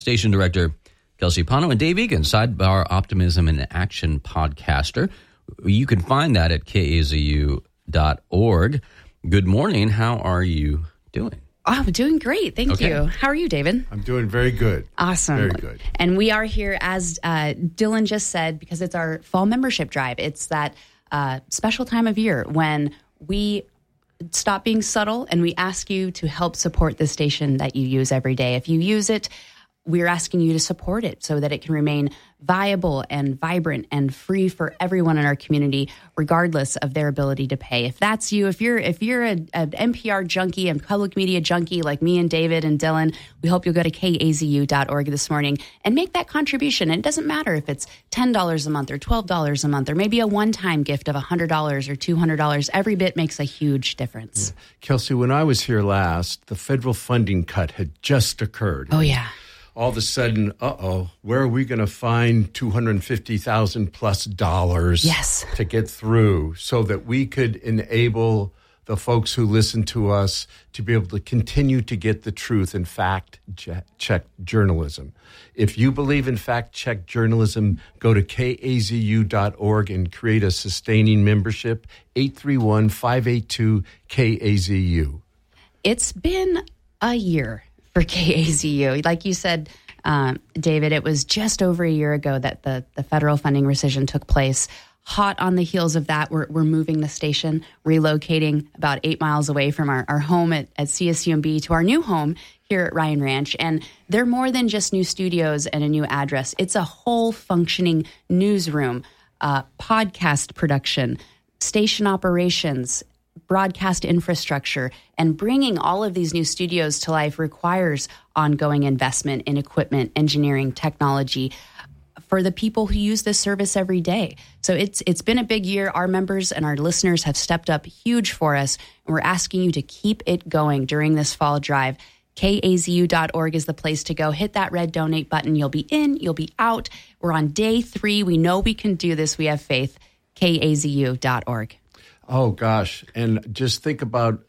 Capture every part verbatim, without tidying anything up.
Station Director Kelsey Pano, and Dave Egan, Sidebar Optimism and Action podcaster. You can find that at K A Z U dot org. Good morning. How are you doing? Oh, I'm doing great. Thank Okay. you. How are you, David? I'm doing very good. Awesome. Very good. And we are here, as uh, Dylan just said, because it's our fall membership drive. It's that uh, special time of year when we stop being subtle and we ask you to help support the station that you use every day. If you use it, we're asking you to support it so that it can remain viable and vibrant and free for everyone in our community, regardless of their ability to pay. If that's you, if you're if you're an N P R junkie and public media junkie like me and David and Dylan, we hope you'll go to K A Z U dot org this morning and make that contribution. And it doesn't matter if it's ten dollars a month or twelve dollars a month or maybe a one-time gift of one hundred dollars or two hundred dollars. Every bit makes a huge difference. Yeah. Kelsey, when I was here last, the federal funding cut had just occurred. Oh, yeah. All of a sudden, uh-oh, where are we going to find two hundred fifty thousand plus dollars yes. to get through so that we could enable the folks who listen to us to be able to continue to get the truth in fact-check journalism? If you believe in fact-check journalism, go to K A Z U dot org and create a sustaining membership, eight three one, five eight two, K A Z U. It's been a year for K A Z U. Like you said, um, David, it was just over a year ago that the, the federal funding rescission took place. Hot on the heels of that, we're, we're moving the station, relocating about eight miles away from our, our home at, at C S U M B to our new home here at Ryan Ranch. And they're more than just new studios and a new address. It's a whole functioning newsroom, uh, podcast production, station operations, broadcast infrastructure, and bringing all of these new studios to life requires ongoing investment in equipment, engineering, technology for the people who use this service every day. So it's it's been a big year. Our members and our listeners have stepped up huge for us, and we're asking you to keep it going during this fall drive. K A Z U dot org is the place to go. Hit that red donate button. You'll be in, you'll be out. We're on day three. We know we can do this. We have faith. K A Z U dot org. Oh, gosh. And just think about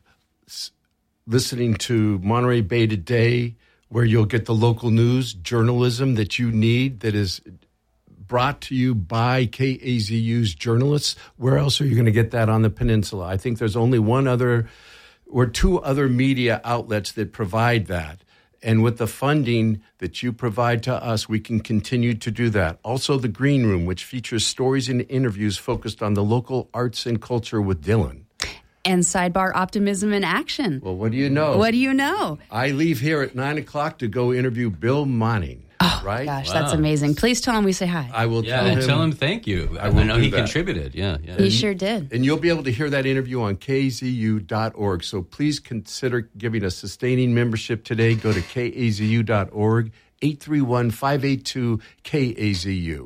listening to Monterey Bay Today, where you'll get the local news, journalism that you need that is brought to you by K A Z U's journalists. Where else are you going to get that on the peninsula? I think there's only one other or two other media outlets that provide that. And with the funding that you provide to us, we can continue to do that. Also, the Green Room, which features stories and interviews focused on the local arts and culture with Dylan. And Sidebar Optimism and Action. Well, what do you know? What do you know? I leave here at nine o'clock to go interview Bill Monning. Oh, right? gosh, Wow. that's amazing. Please tell him we say hi. I will Yeah, tell and him. tell him thank you. I I, will know do he that. contributed. Yeah, yeah. He sure did. And you'll be able to hear that interview on K Z U dot org. So please consider giving a sustaining membership today. Go to K A Z U dot org, eight three one, five eight two, K A Z U.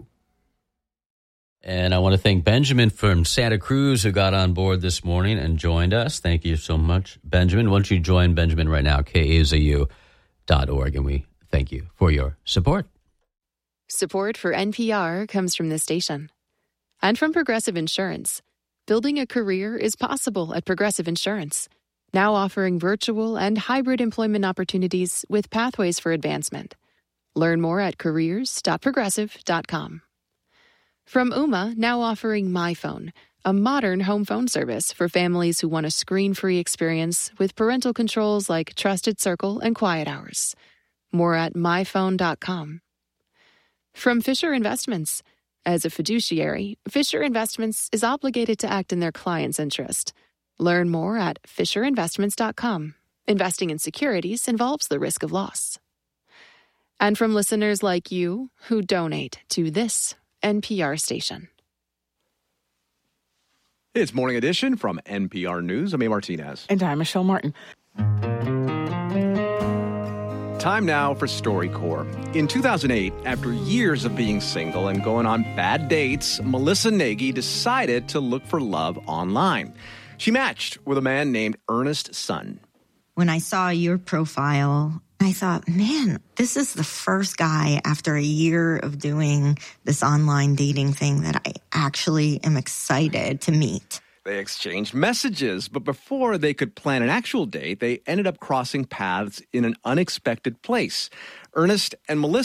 And I want to thank Benjamin from Santa Cruz who got on board this morning and joined us. Thank you so much, Benjamin. Why don't you join Benjamin right now, K A Z U dot org, and we thank you for your support. Support for N P R comes from this station and from Progressive Insurance. Building a career is possible at Progressive Insurance, now offering virtual and hybrid employment opportunities with pathways for advancement. Learn more at careers dot progressive dot com. From Ooma, now offering MyPhone, a modern home phone service for families who want a screen-free experience with parental controls like Trusted Circle and Quiet Hours. More at my phone dot com. From Fisher Investments. As a fiduciary, Fisher Investments is obligated to act in their client's interest. Learn more at fisher investments dot com. Investing in securities involves the risk of loss. And from listeners like you who donate to this N P R station. It's Morning Edition from N P R News. I'm A. Martinez. And I'm Michelle Martin. Time now for StoryCorps. In two thousand eight, after years of being single and going on bad dates, Melissa Nagy decided to look for love online. She matched with a man named Ernest Sun. When I saw your profile, I thought, man, this is the first guy after a year of doing this online dating thing that I actually am excited to meet. They exchanged messages, but before they could plan an actual date, they ended up crossing paths in an unexpected place. Ernest and Melissa